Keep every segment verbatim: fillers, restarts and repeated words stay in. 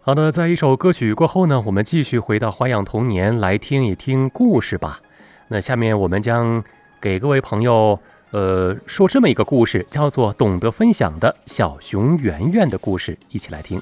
好的，在一首歌曲过后呢，我们继续回到花样童年来听一听故事吧。那下面我们将给各位朋友呃说这么一个故事，叫做懂得分享的小熊圆圆的故事，一起来听。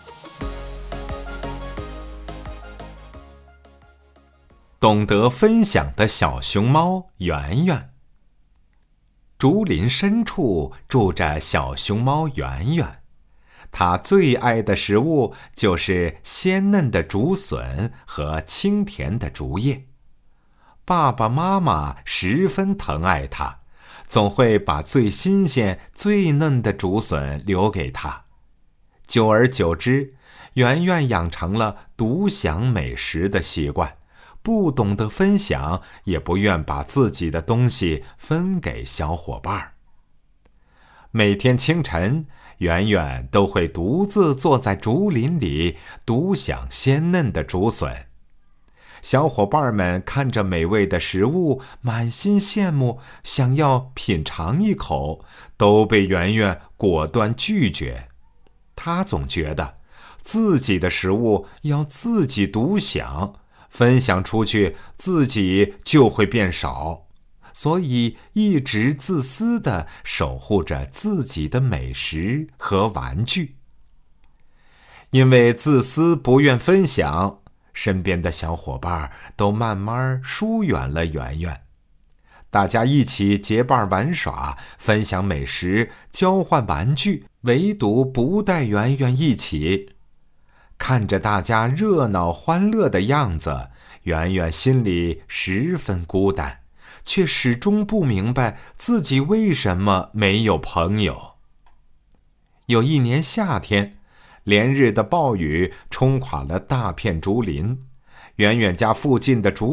懂得分享的小熊猫圆圆。竹林深处住着小熊猫圆圆，它最爱的食物就是鲜嫩的竹笋和清甜的竹叶。爸爸妈妈十分疼爱它，总会把最新鲜、最嫩的竹笋留给它。久而久之，圆圆养成了独享美食的习惯，不懂得分享，也不愿把自己的东西分给小伙伴。每天清晨，圆圆都会独自坐在竹林里，独享鲜嫩的竹笋。小伙伴们看着美味的食物，满心羡慕，想要品尝一口，都被圆圆果断拒绝。他总觉得自己的食物要自己独享，分享出去自己就会变少，所以一直自私地守护着自己的美食和玩具。因为自私不愿分享，身边的小伙伴都慢慢疏远了圆圆。大家一起结伴玩耍，分享美食，交换玩具，唯独不带圆圆一起。看着大家热闹欢乐的样子，圆圆心里十分孤单，却始终不明白自己为什么没有朋友。有一年夏天，连日的暴雨冲垮了大片竹林，圆圆家附近的竹